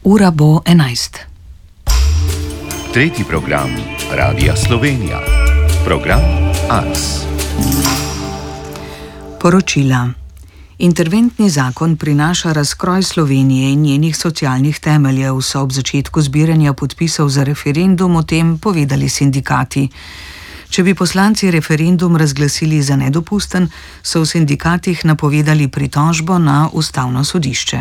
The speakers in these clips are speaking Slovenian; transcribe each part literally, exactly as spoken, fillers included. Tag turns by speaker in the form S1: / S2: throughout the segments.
S1: Ura bo enajst.
S2: Tretji program Radia Slovenija. Program Ars.
S1: Poročila. Interventni zakon prinaša razkroj Slovenije in njenih socialnih temeljev, so ob začetku zbiranja podpisov za referendum o tem povedali sindikati. Če bi poslanci referendum razglasili za nedopusten, so v sindikatih napovedali pritožbo na ustavno sodišče.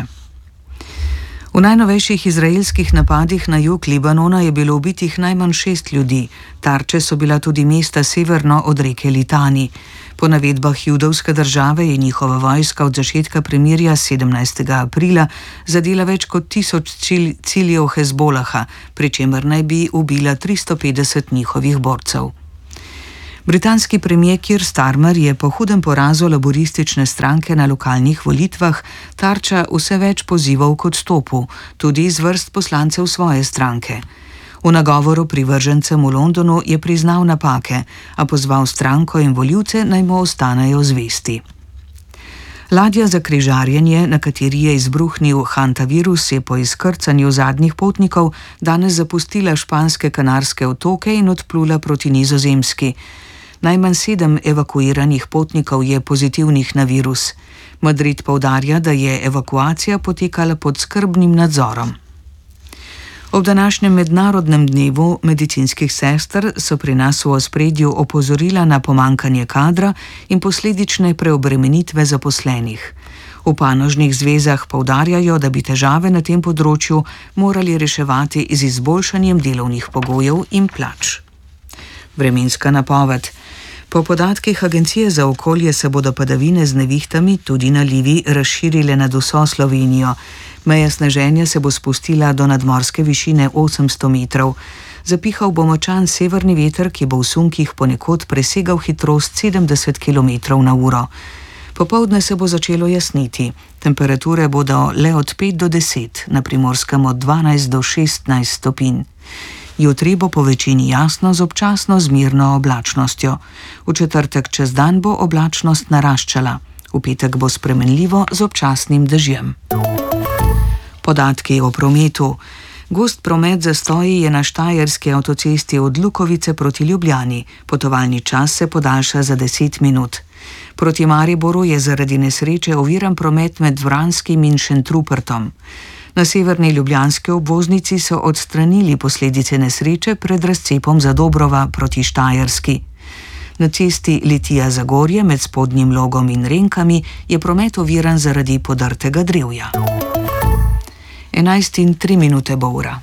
S1: V najnovejših izraelskih napadih na jug Libanona je bilo ubitih najmanj šest ljudi. Tarče so bila tudi mesta severno od reke Litani. Po navedbah judovske države je njihova vojska od začetka premirja sedemnajstega aprila zadela več kot tisoč cilj, ciljev Hezbolaha, pri čemer naj bi ubila tristo petdeset njihovih borcev. Britanski premier Keir Starmer je po hudem porazu laboristične stranke na lokalnih volitvah tarča vse več pozivov k odstopu, tudi iz vrst poslancev svoje stranke. V nagovoru privržencem v Londonu je priznal napake, a pozval stranko in volivce naj mu ostanejo zvesti. Ladja za križarjenje, na kateri je izbruhnil hantavirus, je po izkrcanju zadnjih potnikov danes zapustila španske Kanarske otoke in odplula proti Nizozemski. Najmanj sedem evakuiranih potnikov je pozitivnih na virus. Madrid poudarja, da je evakuacija potekala pod skrbnim nadzorom. Ob današnjem mednarodnem dnevu medicinskih sester so pri nas v ospredju opozorila na pomankanje kadra in posledične preobremenitve zaposlenih. V panožnih zvezah poudarjajo, da bi težave na tem področju morali reševati z izboljšanjem delovnih pogojev in plač. Vremenska napoved. Po podatkih Agencije za okolje se bodo padavine z nevihtami, tudi nalivi, razširile nad vso Slovenijo. Meja sneženja se bo spustila do nadmorske višine osemsto metrov. Zapihal bo močan severni veter, ki bo v sunkih ponekod presegal hitrost sedemdeset kilometrov na uro. Popoldne se bo začelo jasniti. Temperature bodo le od pet do deset, na Primorskem od dvanajst do šestnajst stopinj. Jutri bo po večini jasno z občasno zmirno oblačnostjo. V četrtek čez dan bo oblačnost naraščala. V petek bo spremenljivo z občasnim dežjem. Podatki o prometu. Gost promet zastoji je na štajerski avtocesti od Lukovice proti Ljubljani. Potovalni čas se podaljša za deset minut. Proti Mariboru je zaradi nesreče oviran promet med Vranskim in Šentrupertom. Na severni ljubljanski obvoznici so odstranili posledice nesreče pred razcepom Zadobrova proti Štajerski. Na cesti Litija-Zagorje med Spodnjim Logom in Renkami je promet oviran zaradi podrtega drevja. enajst in tri minute bo ura.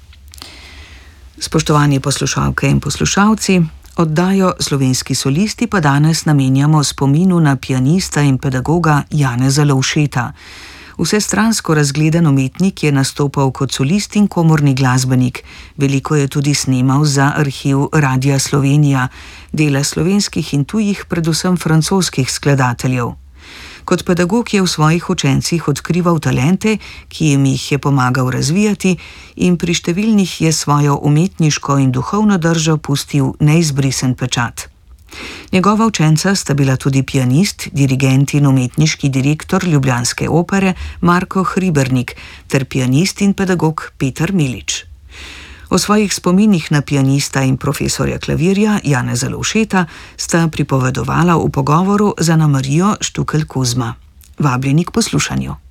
S1: Spoštovani poslušalke in poslušalci, oddajo Slovenski solisti pa danes namenjamo spominu na pianista in pedagoga Janeza Lovšeta. Vsestransko razgledan umetnik je nastopal kot solist in komorni glasbenik. Veliko je tudi snemal za arhiv Radia Slovenija, dela slovenskih in tujih, predvsem francoskih skladateljev. Kot pedagog je v svojih učencih odkrival talente, ki jim jih je pomagal razvijati, in pri številnih je svojo umetniško in duhovno držo pustil neizbrisen pečat. Njegova učenca sta bila tudi pianist, dirigent in umetniški direktor ljubljanske opere Marko Hribernik ter pianist in pedagog Peter Milič. O svojih spominih na pianista in profesorja klavirja Janeza Lovšeta sta pripovedovala v pogovoru z Ana Marijo Štukelj Kuzma. Vabljeni k poslušanju.